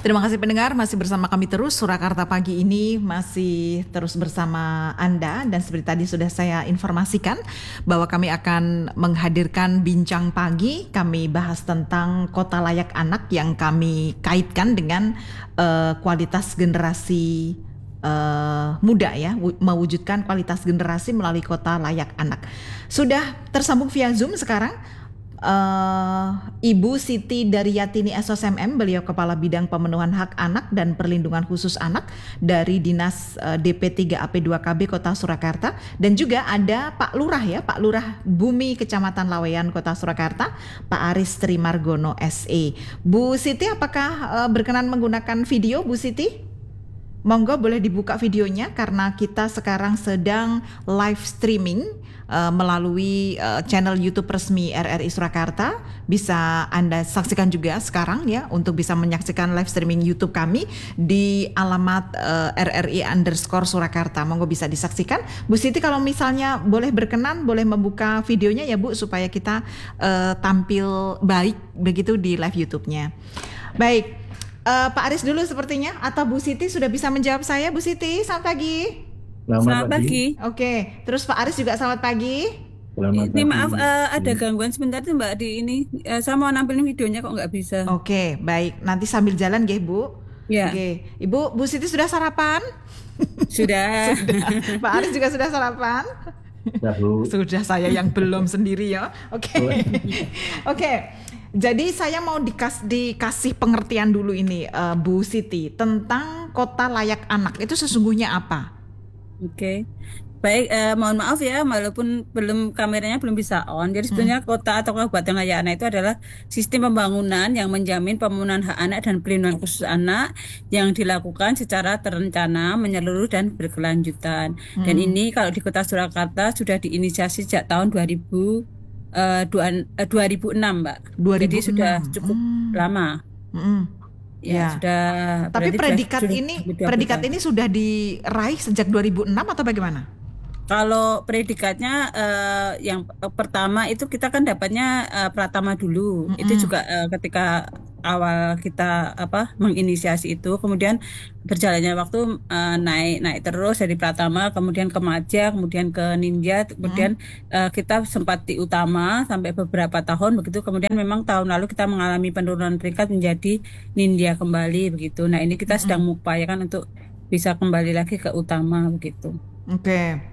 Terima kasih pendengar, masih bersama kami terus. Surakarta pagi ini masih terus bersama Anda. Dan seperti tadi sudah saya informasikan bahwa kami akan menghadirkan bincang pagi. Kami bahas tentang kota layak anak yang kami kaitkan dengan kualitas generasi muda ya, mewujudkan kualitas generasi melalui kota layak anak. Sudah tersambung via Zoom sekarang Ibu Siti Daryatini SOSMM, beliau Kepala Bidang Pemenuhan Hak Anak dan Perlindungan Khusus Anak dari Dinas DP3AP2KB Kota Surakarta, dan juga ada Pak Lurah ya, Pak Lurah Bumi Kecamatan Laweyan Kota Surakarta, Pak Aris Trimargono SE. Bu Siti, apakah berkenan menggunakan video, Bu Siti? Monggo boleh dibuka videonya karena kita sekarang sedang live streaming melalui channel YouTube resmi RRI Surakarta. Bisa Anda saksikan juga sekarang ya, untuk bisa menyaksikan live streaming YouTube kami di alamat RRI_Surakarta. Monggo bisa disaksikan. Bu Siti, kalau misalnya boleh berkenan, boleh membuka videonya ya Bu, supaya kita tampil baik begitu di live YouTube-nya. Baik. Pak Aris dulu sepertinya, atau Bu Siti sudah bisa menjawab saya. Bu Siti, selamat pagi. Selamat pagi. Oke, terus Pak Aris juga selamat pagi. Selamat Ini pagi. maaf, ada gangguan sebentar tuh Mbak di ini. Saya mau nampilin videonya kok nggak bisa. Oke, baik. Nanti sambil jalan nggih, Bu. Ya. Oke, Bu Siti sudah sarapan? Sudah. Pak Aris juga sudah sarapan? Sudah, saya yang belum sendiri ya. Oke. Oke. Jadi saya mau dikasih pengertian dulu ini, Bu Siti, tentang kota layak anak itu sesungguhnya apa? Oke. Baik, mohon maaf ya, walaupun kameranya belum bisa on. Jadi sebenarnya kota atau kabupaten layak anak itu adalah sistem pembangunan yang menjamin pemenuhan hak anak dan perlindungan khusus anak yang dilakukan secara terencana, menyeluruh dan berkelanjutan. Dan ini kalau di Kota Surakarta sudah diinisiasi sejak tahun 2006, Mbak. 2006. Jadi sudah cukup lama. Ya, sudah. Tapi predikat ini sudah diraih sejak 2006 atau bagaimana? Kalau predikatnya yang pertama itu kita kan dapatnya Pratama dulu. Itu juga ketika awal kita menginisiasi itu, kemudian berjalannya waktu naik terus dari Pratama, kemudian ke Maja, kemudian ke Nindya, kemudian kita sempat di Utama sampai beberapa tahun begitu. Kemudian memang tahun lalu kita mengalami penurunan peringkat menjadi Nindya kembali begitu. Nah, ini kita sedang mengupayakan untuk bisa kembali lagi ke Utama begitu. Oke.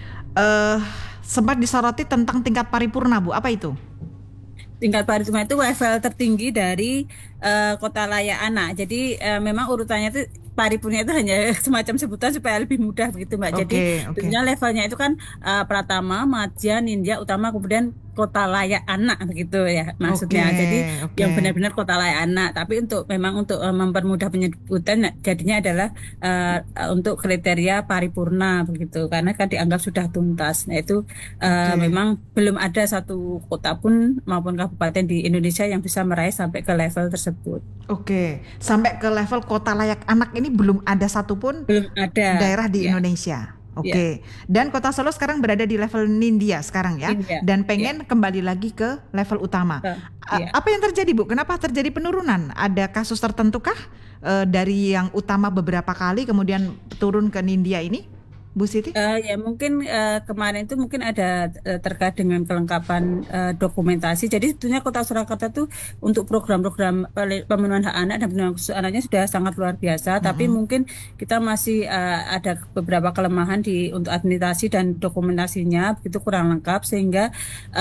Sempat disoroti tentang tingkat paripurna, Bu. Apa itu? Tingkat paripurna itu level tertinggi dari kota layak anak. Jadi memang urutannya itu paripurna itu hanya semacam sebutan supaya lebih mudah begitu, Mbak. Jadi sebenarnya levelnya itu kan Pratama, Madya, Nindya, Utama, kemudian kota layak anak begitu ya maksudnya. Jadi yang benar-benar kota layak anak. Tapi untuk mempermudah penyebutan jadinya adalah untuk kriteria paripurna begitu, karena kan dianggap sudah tuntas. Nah itu memang belum ada satu kota pun maupun kabupaten di Indonesia yang bisa meraih sampai ke level tersebut. Oke, sampai ke level kota layak anak ini belum ada satupun daerah di Indonesia. Oke. Dan Kota Solo sekarang berada di level Nindya sekarang ya, dan pengen kembali lagi ke level utama. Apa yang terjadi, Bu? Kenapa terjadi penurunan? Ada kasus tertentukah dari yang utama beberapa kali kemudian turun ke Nindya ini, Bu Siti? Ya mungkin kemarin itu mungkin ada terkait dengan kelengkapan dokumentasi. Jadi sebetulnya Kota Surakarta itu untuk program-program pemenuhan hak anak dan perlindungan khusus anaknya sudah sangat luar biasa. Tapi mungkin kita masih ada beberapa kelemahan untuk administrasi dan dokumentasinya begitu kurang lengkap, sehingga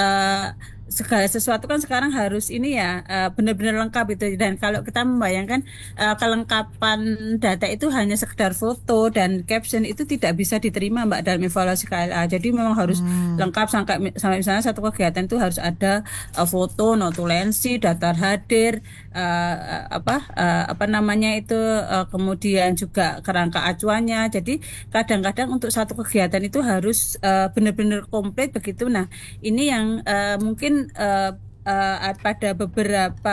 segala sesuatu kan sekarang harus ini ya benar-benar lengkap itu. Dan kalau kita membayangkan kelengkapan data itu hanya sekedar foto dan caption, itu tidak bisa diterima, Mbak, dalam evaluasi KLA. Jadi memang harus lengkap sampai misalnya satu kegiatan itu harus ada foto, notulensi, daftar hadir, kemudian juga kerangka acuannya. Jadi kadang-kadang untuk satu kegiatan itu harus benar-benar komplit begitu. Nah, ini yang mungkin pada beberapa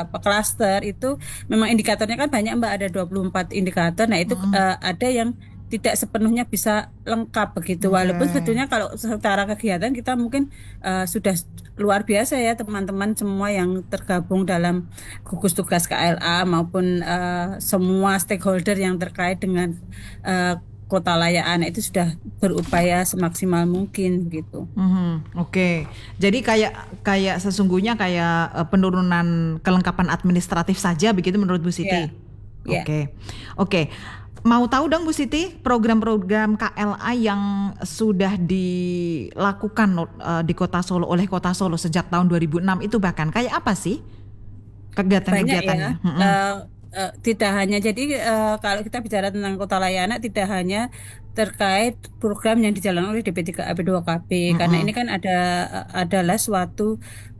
klaster itu memang indikatornya kan banyak, Mbak, ada 24 indikator. Nah itu ada yang tidak sepenuhnya bisa lengkap begitu. Walaupun sebetulnya kalau secara kegiatan kita mungkin sudah luar biasa ya teman-teman semua yang tergabung dalam gugus tugas KLA maupun semua stakeholder yang terkait dengan Kota Layak Anak itu sudah berupaya semaksimal mungkin gitu. Oke. Jadi kayak sesungguhnya kayak penurunan kelengkapan administratif saja begitu menurut Bu Siti. Ya. Oke. Mau tahu dong Bu Siti program-program KLA yang sudah dilakukan di Kota Solo oleh Kota Solo sejak tahun 2006 itu bahkan kayak apa sih kegiatan-kegiatannya? Banyak ya. Tidak hanya jadi kalau kita bicara tentang Kota Layak Anak tidak hanya terkait program yang dijalankan oleh DP3AP 2KB karena ini kan adalah suatu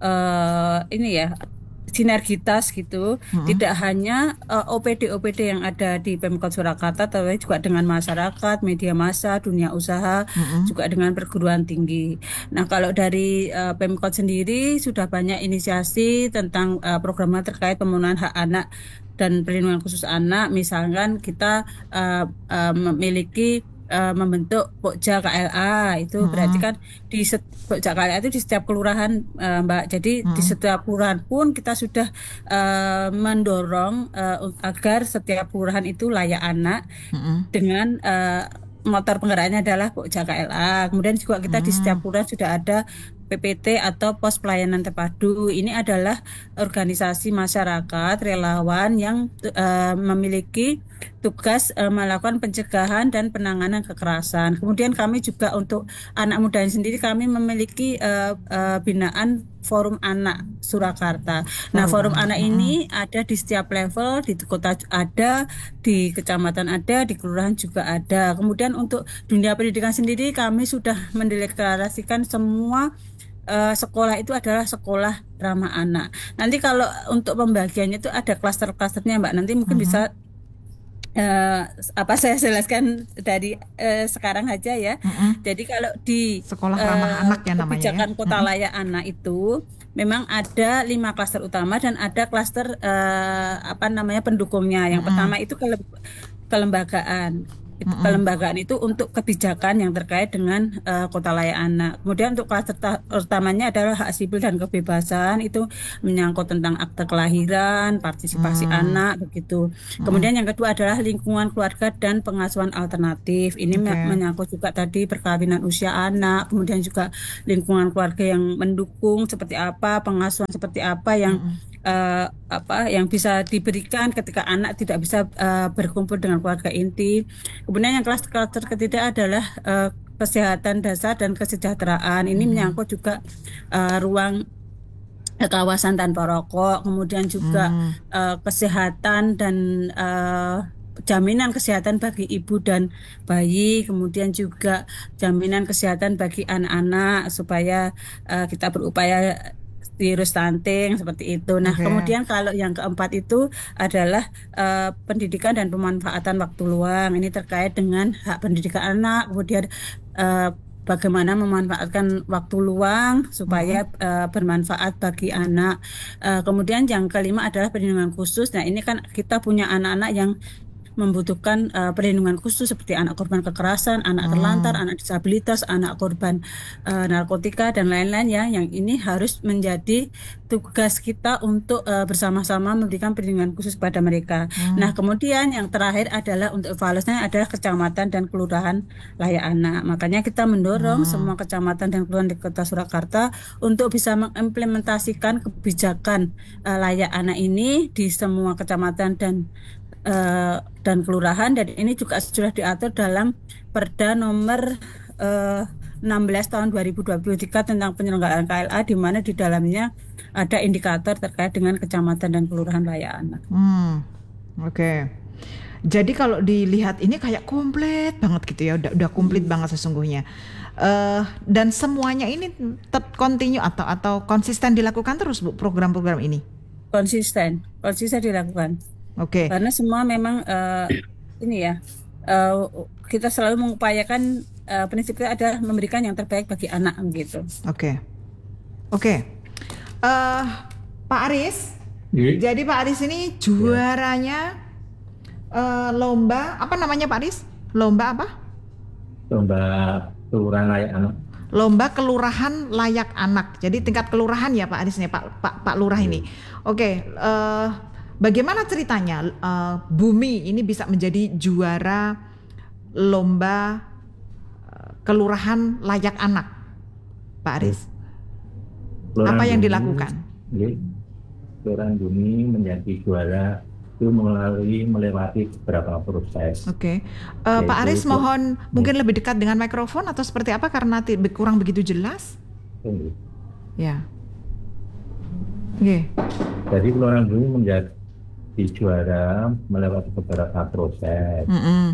ini ya sinergitas gitu, tidak hanya OPD yang ada di Pemkot Surakarta, tapi juga dengan masyarakat, media massa, dunia usaha, juga dengan perguruan tinggi. Nah, kalau dari Pemkot sendiri sudah banyak inisiasi tentang programnya terkait pemenuhan hak anak dan perlindungan khusus anak. Misalkan kita memiliki membentuk Pokja KLA itu berarti kan di Pokja KLA itu di setiap kelurahan Mbak. Jadi di setiap kelurahan pun kita sudah mendorong agar setiap kelurahan itu layak anak dengan motor penggerakannya adalah Pokja KLA. Kemudian juga kita di setiap kelurahan sudah ada PPT atau pos pelayanan terpadu. Ini adalah organisasi masyarakat relawan yang memiliki tugas melakukan pencegahan dan penanganan kekerasan. Kemudian kami juga untuk anak muda sendiri kami memiliki binaan Forum Anak Surakarta. Nah, Forum Anak ini ada di setiap level, di kota ada, di kecamatan ada, di kelurahan juga ada. Kemudian untuk dunia pendidikan sendiri kami sudah mendeklarasikan semua sekolah itu adalah sekolah ramah anak. Nanti kalau untuk pembagiannya itu ada klaster-klasternya Mbak. Nanti mungkin bisa saya jelaskan dari sekarang aja ya. Jadi kalau di sekolah ramah anak ya namanya kebijakan Kota Layak Anak itu memang ada 5 klaster utama dan ada klaster pendukungnya. Yang pertama itu kelembagaan. Kelembagaan itu untuk kebijakan yang terkait dengan Kota Layak Anak. Kemudian untuk klaster utamanya adalah hak sipil dan kebebasan, itu menyangkut tentang akte kelahiran, partisipasi anak begitu. Kemudian yang kedua adalah lingkungan keluarga dan pengasuhan alternatif. Ini menyangkut juga tadi perkawinan usia anak, kemudian juga lingkungan keluarga yang mendukung seperti apa, pengasuhan seperti apa yang bisa diberikan ketika anak tidak bisa berkumpul dengan keluarga inti. Kemudian yang klaster ketiga adalah kesehatan dasar dan kesejahteraan. Ini menyangkut juga ruang kawasan tanpa rokok, kemudian juga kesehatan dan jaminan kesehatan bagi ibu dan bayi, kemudian juga jaminan kesehatan bagi anak-anak supaya kita berupaya virus stunting seperti itu. Nah, kemudian kalau yang keempat itu adalah pendidikan dan pemanfaatan waktu luang. Ini terkait dengan hak pendidikan anak, kemudian bagaimana memanfaatkan waktu luang supaya bermanfaat bagi anak. Kemudian yang kelima adalah perlindungan khusus. Nah, ini kan kita punya anak-anak yang membutuhkan perlindungan khusus seperti anak korban kekerasan, anak terlantar, anak disabilitas, anak korban narkotika dan lain-lain ya, yang ini harus menjadi tugas kita untuk bersama-sama memberikan perlindungan khusus kepada mereka. Nah, kemudian yang terakhir adalah untuk evaluasinya adalah kecamatan dan kelurahan layak anak. Makanya kita mendorong semua kecamatan dan kelurahan di Kota Surakarta untuk bisa mengimplementasikan kebijakan layak anak ini di semua kecamatan dan kelurahan, dan ini juga sudah diatur dalam Perda nomor 16 tahun 2023 tentang penyelenggaraan KLA, di mana di dalamnya ada indikator terkait dengan kecamatan dan kelurahan layak anak. Oke. Jadi kalau dilihat ini kayak komplit banget gitu ya, udah komplit banget sesungguhnya. Dan semuanya ini tetap continue atau konsisten dilakukan terus Bu program-program ini? Konsisten dilakukan. Oke. Karena semua memang kita selalu mengupayakan prinsip kita adalah memberikan yang terbaik bagi anak gitu. Oke. Pak Aris. Jadi Pak Aris ini juaranya lomba apa namanya Pak Aris? Lomba apa? Lomba kelurahan layak anak. Lomba kelurahan layak anak. Jadi tingkat kelurahan ya Pak Aris nih, Pak Lurah ini. Oke, bagaimana ceritanya Bumi ini bisa menjadi juara lomba kelurahan layak anak, Pak Aris? Kelurahan Apa yang Bumi, dilakukan? Kelurahan Bumi menjadi juara itu melewati beberapa proses. Oke, Pak Aris mohon mungkin lebih dekat dengan mikrofon atau seperti apa karena kurang begitu jelas. Ya. Oke. Jadi Kelurahan Bumi menjadi juara melewati beberapa proses.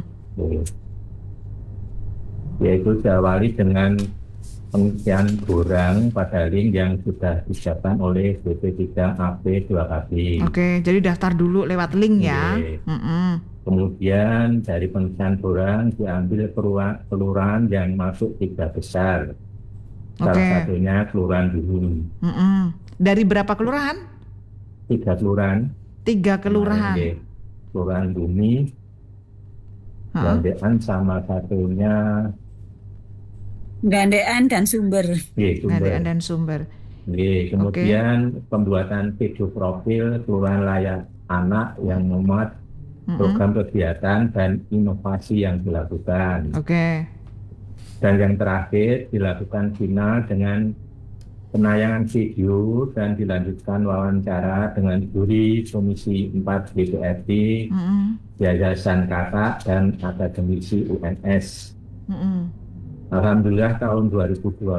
Yaitu diawali dengan pengisian borang pada link yang sudah disiapkan oleh BP3AP2KB. Oke, jadi daftar dulu lewat link ya. Kemudian dari pengisian borang diambil kelurahan yang masuk 3 besar. Salah satunya Kelurahan Bumi. Dari berapa kelurahan? 3 kelurahan. 3 kelurahan. Kelurahan Bumi, Gandean sama satunya Gandean dan Sumber. Gandean dan Sumber. Kemudian pembuatan video profil Kelurahan Layak Anak yang memuat program kegiatan dan inovasi yang dilakukan. Dan yang terakhir dilakukan final dengan penayangan video dan dilanjutkan wawancara dengan juri Komisi 4 DPRD, Yayasan Kakak dan akademisi UNS. Alhamdulillah tahun 2025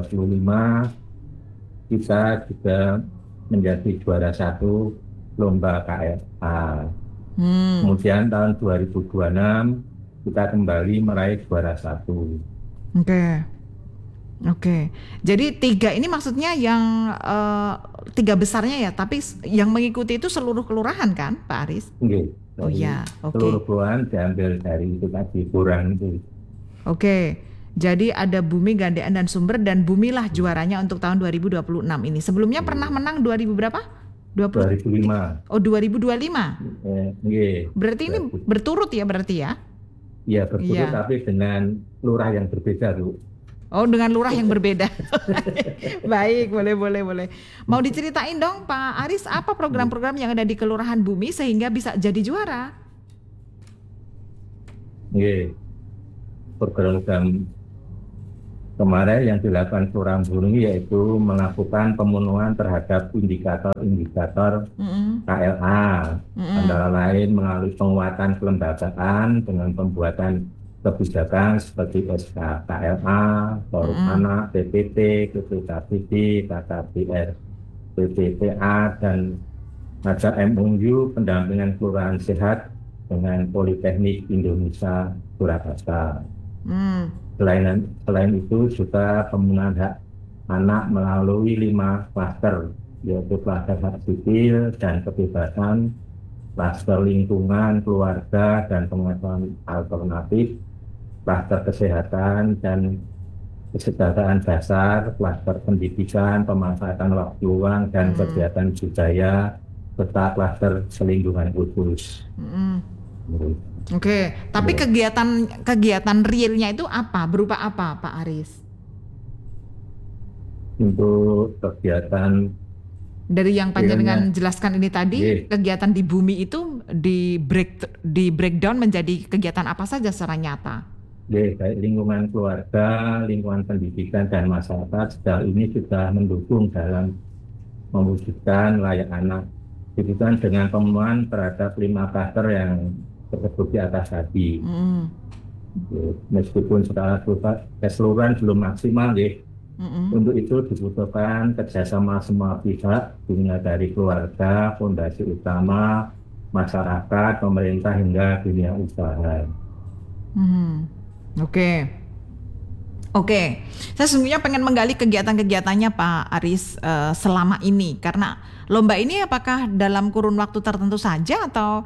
kita juga menjadi juara 1 lomba KLA. Kemudian tahun 2026 kita kembali meraih juara 1. Oke. Jadi 3 ini maksudnya yang 3 besarnya ya, tapi yang mengikuti itu seluruh kelurahan kan, Pak Aris? Oh iya. Seluruh kelurahan diambil dari itu tadi borang itu. Jadi ada Bumi, Gandean dan Sumber dan Bumilah juaranya untuk tahun 2026 ini. Sebelumnya pernah menang 2000 berapa? 2005. Oh 2025. Berarti ini berturut ya berarti ya? Iya berturut tapi dengan lurah yang berbeda Bu. Oh dengan lurah yang berbeda. Baik, boleh. Mau diceritain dong Pak Aris apa program-program yang ada di Kelurahan Bumi sehingga bisa jadi juara? Program kemarin yang dilakukan Kelurahan Bumi yaitu melakukan pemenuhan terhadap indikator KLA, antara lain melalui penguatan kelembagaan dengan pembuatan kebijakan seperti SK KLA, Forum Anak, PPT, KPKBD, KKBR, PPTA, dan ada MOU pendampingan kelurahan sehat dengan Politeknik Indonesia Surakarta. Selain itu juga pemenuhan hak anak melalui 5 klaster, yaitu klaster hak sipil dan kebebasan, klaster lingkungan, keluarga dan pengetahuan alternatif, klaster kesehatan dan kesejahteraan dasar, klaster pendidikan, pemanfaatan waktu luang dan kegiatan budaya, serta klaster selingkungan khusus. Tapi kegiatan realnya itu apa? Berupa apa, Pak Aris? Untuk kegiatan dari yang panjenengan jelaskan ini tadi, kegiatan di Bumi itu di breakdown menjadi kegiatan apa saja secara nyata? Baik lingkungan keluarga, lingkungan pendidikan dan masyarakat sejauh ini sudah mendukung dalam mewujudkan layak anak. Dibutuhkan dengan pemenuhan terhadap 5 klaster yang tersebut di atas tadi. Meskipun secara keseluruhan belum maksimal, untuk itu dibutuhkan kerjasama semua pihak, dimulai dari keluarga, fondasi utama, masyarakat, pemerintah hingga dunia usaha. Oke. Saya sesungguhnya pengen menggali kegiatan-kegiatannya Pak Aris selama ini, karena lomba ini apakah dalam kurun waktu tertentu saja atau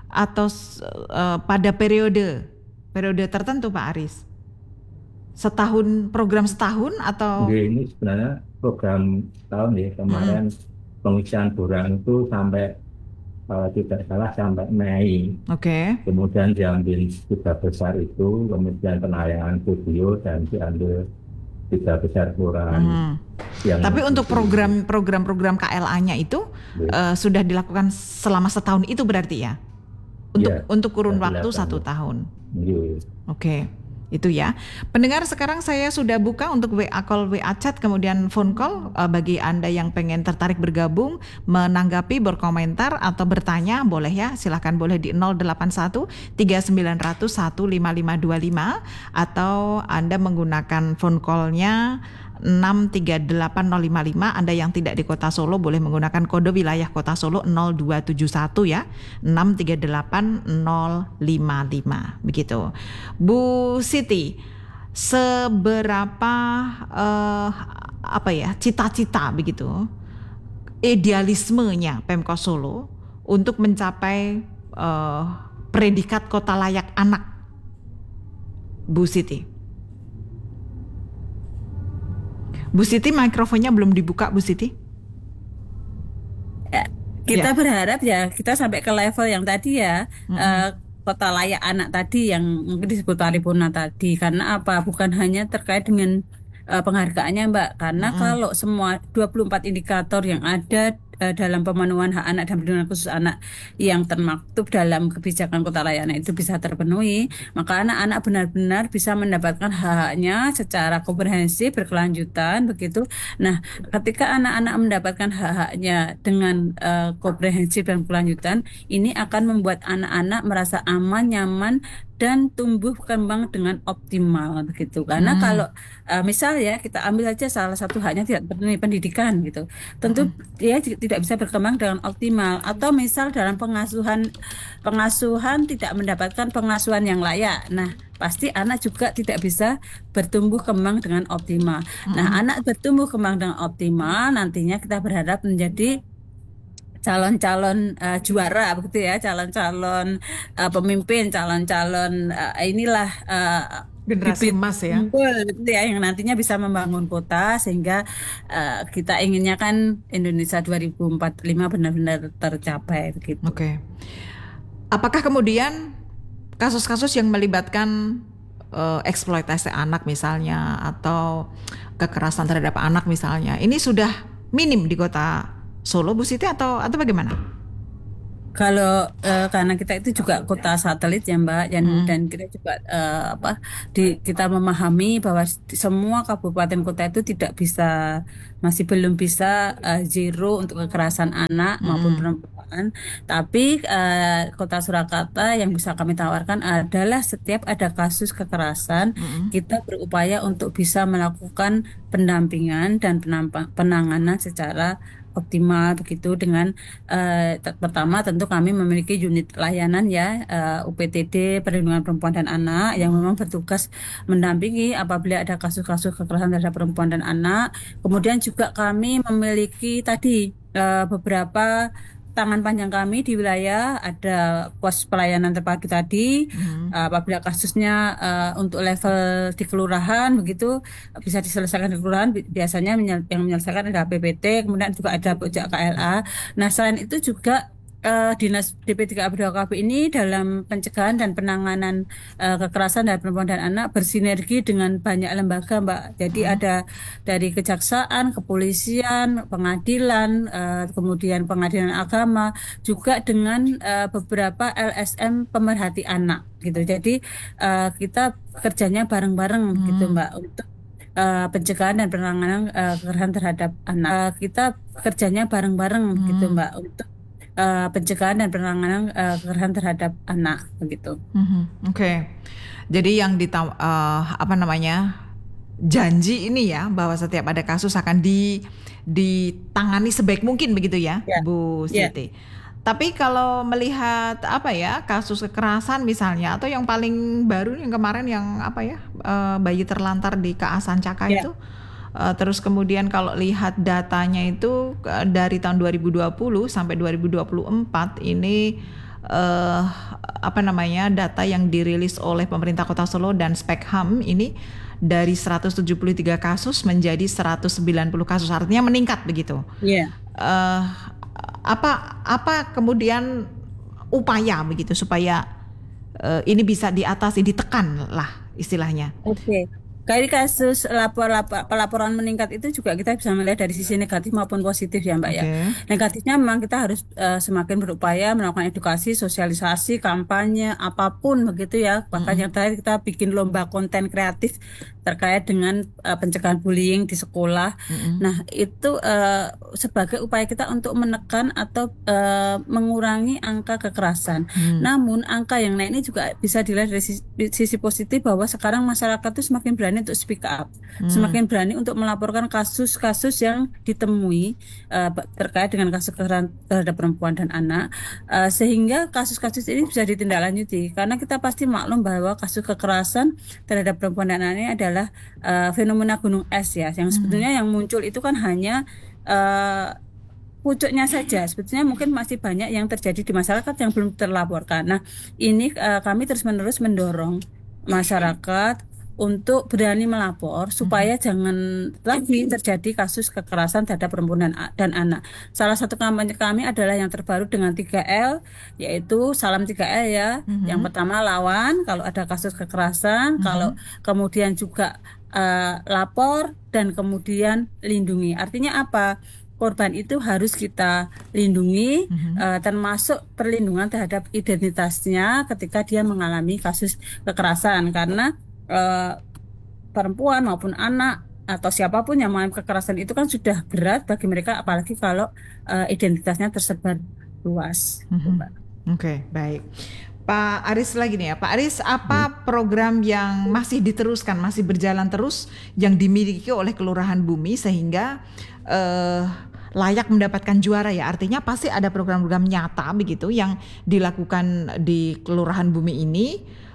pada periode tertentu Pak Aris? Program setahun atau? Ini sebenarnya program tahun ya, kemarin pengisian borang itu sampai kalau tidak salah sampai Mei. Oke. Kemudian diambil 3 besar itu, kemudian penayangan video dan diambil 3 besar kelurahan Hmm. yang Tapi untuk itu. program-program KLA-nya itu sudah dilakukan selama setahun itu berarti ya? Iya, Untuk kurun sudah waktu 1 dilakukan. tahun. Iya. Oke, itu ya. Pendengar, sekarang saya sudah buka untuk WA call, WA chat, kemudian phone call. Bagi Anda yang pengen tertarik bergabung, menanggapi, berkomentar, atau bertanya, boleh ya. Silahkan boleh di 081 3900 15525 atau Anda menggunakan phone call-nya 638-055. Anda yang tidak di Kota Solo boleh menggunakan kode wilayah Kota Solo 0271 ya, 638-055. Begitu. Bu Siti, seberapa cita-cita begitu, idealismenya Pemkot Solo untuk mencapai predikat kota layak anak, Bu Siti? Bu Siti, mikrofonnya belum dibuka, Bu Siti. Ya, kita Ya. berharap ya kita sampai ke level yang tadi ya, kota layak anak tadi yang mungkin disebut paripurna tadi. Karena apa? Bukan hanya terkait dengan penghargaannya, Mbak. Karena kalau semua 24 indikator yang ada dalam pemenuhan hak anak dan perlindungan khusus anak yang termaktub dalam kebijakan kota layak anak itu bisa terpenuhi, maka anak-anak benar-benar bisa mendapatkan hak-haknya secara komprehensif, berkelanjutan, begitu. Nah, ketika anak-anak mendapatkan hak-haknya dengan komprehensif dan berkelanjutan, ini akan membuat anak-anak merasa aman, nyaman, dan tumbuh kembang dengan optimal begitu. Karena kalau misal ya kita ambil aja salah satu haknya tidak terpenuhi, pendidikan gitu, tentu dia tidak bisa berkembang dengan optimal. Atau misal dalam pengasuhan tidak mendapatkan pengasuhan yang layak, nah pasti anak juga tidak bisa bertumbuh kembang dengan optimal. Nah, anak bertumbuh kembang dengan optimal nantinya kita berharap menjadi calon-calon juara begitu ya, calon-calon pemimpin, calon-calon inilah Generasi bibit emas ya. unggul gitu ya, yang nantinya bisa membangun kota sehingga kita inginnya kan Indonesia 2045 benar-benar tercapai begitu. Oke. Apakah kemudian kasus-kasus yang melibatkan eksploitasi anak misalnya atau kekerasan terhadap anak misalnya, ini sudah minim di Kota Solo, Bu Siti, atau bagaimana? Kalau karena kita itu juga kota satelit ya Mbak, dan kita juga kita memahami bahwa semua kabupaten kota itu masih belum bisa zero untuk kekerasan anak maupun perempuan. Tapi Kota Surakarta yang bisa kami tawarkan adalah setiap ada kasus kekerasan, kita berupaya untuk bisa melakukan pendampingan dan penanganan secara optimal begitu dengan pertama tentu kami memiliki unit layanan ya, UPTD Perlindungan Perempuan dan Anak yang memang bertugas mendampingi apabila ada kasus-kasus kekerasan terhadap perempuan dan anak. Kemudian juga kami memiliki tadi beberapa tangan panjang kami di wilayah, ada pos pelayanan terpadu tadi. Apabila kasusnya untuk level di kelurahan begitu bisa diselesaikan di kelurahan, biasanya yang menyelesaikan ada PPT, kemudian juga ada pojok KLA. Nah, selain itu juga Dinas DP3AB2KB ini dalam pencegahan dan penanganan kekerasan terhadap perempuan dan anak bersinergi dengan banyak lembaga, Mbak. Jadi ada dari kejaksaan, kepolisian, pengadilan, kemudian pengadilan agama, juga dengan beberapa LSM pemerhati anak gitu. Jadi kita kerjanya bareng-bareng gitu, Mbak, untuk pencegahan dan penanganan kekerasan terhadap anak. Kita kerjanya bareng-bareng gitu, Mbak, untuk pencegahan dan penanganan kekerasan terhadap anak begitu. Oke. Jadi yang janji ini ya, bahwa setiap ada kasus akan ditangani sebaik mungkin begitu ya, Bu Siti. Tapi kalau melihat kasus kekerasan misalnya, atau yang paling baru yang kemarin yang bayi terlantar di KA Sancaka itu, terus kemudian kalau lihat datanya itu dari tahun 2020 sampai 2024 ini data yang dirilis oleh pemerintah Kota Solo dan Spekham ini dari 173 kasus menjadi 190 kasus, artinya meningkat begitu. apa kemudian upaya begitu supaya ini bisa diatasi, ditekan lah istilahnya. Oke. Dari kasus pelaporan meningkat itu juga kita bisa melihat dari sisi negatif maupun positif ya Mbak ya. Oke. Negatifnya memang kita harus semakin berupaya melakukan edukasi, sosialisasi, kampanye, apapun begitu ya. Bahkan yang terakhir kita bikin lomba konten kreatif terkait dengan pencegahan bullying di sekolah. Nah itu sebagai upaya kita untuk menekan atau mengurangi angka kekerasan. Namun angka yang naik ini juga bisa dilihat dari sisi positif bahwa sekarang masyarakat itu semakin berani untuk speak up, semakin berani untuk melaporkan kasus-kasus yang ditemui terkait dengan kasus kekerasan terhadap perempuan dan anak, sehingga kasus-kasus ini bisa ditindaklanjuti. Karena kita pasti maklum bahwa kasus kekerasan terhadap perempuan dan anak ini adalah fenomena gunung es ya, yang sebetulnya yang muncul itu kan hanya pucuknya saja. Sebetulnya mungkin masih banyak yang terjadi di masyarakat yang belum terlaporkan. Nah, ini kami terus-menerus mendorong masyarakat untuk berani melapor supaya jangan lagi terjadi kasus kekerasan terhadap perempuan dan anak. Salah satu kampanye kami adalah yang terbaru dengan 3L, yaitu Salam 3L ya. Yang pertama lawan kalau ada kasus kekerasan, kalau kemudian juga lapor, dan kemudian lindungi. Artinya apa? Korban itu harus kita lindungi, termasuk perlindungan terhadap identitasnya ketika dia mengalami kasus kekerasan, karena perempuan maupun anak atau siapapun yang mengalami kekerasan itu kan sudah berat bagi mereka, apalagi kalau identitasnya tersebar luas. Oke, baik. Pak Aris lagi nih ya. Pak Aris, apa program yang masih diteruskan, masih berjalan terus yang dimiliki oleh Kelurahan Bumi sehingga layak mendapatkan juara ya? Artinya pasti ada program-program nyata begitu yang dilakukan di Kelurahan Bumi ini,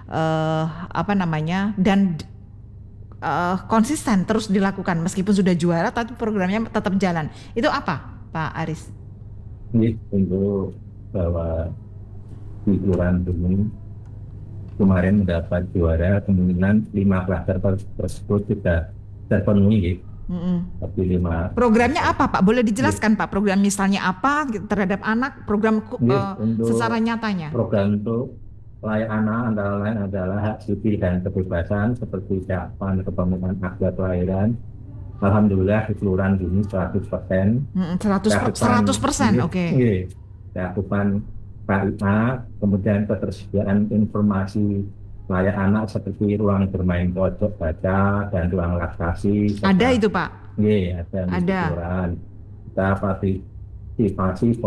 dan konsisten terus dilakukan meskipun sudah juara tapi programnya tetap jalan. Itu apa, Pak Aris? Ini tentu bahwa di Kelurahan Bumi kemarin mendapat juara, kemungkinan 5 klaster tersebut sudah terpenuhi. Tapi 5. Programnya apa Pak? Boleh dijelaskan Pak? Program misalnya apa terhadap anak? Program secara nyatanya? Program untuk layak anak antara lain adalah hak cuti dan kebebasan seperti cakupan kepemenuhan akte kelahiran. Alhamdulillah di Kelurahan Bumi 100%. 100%, oke. Cakupan KIA, kemudian ketersediaan informasi layak anak seperti ruang bermain pojok baca dan ruang laktasi. Ada itu Pak? Ada. Kita partisipasi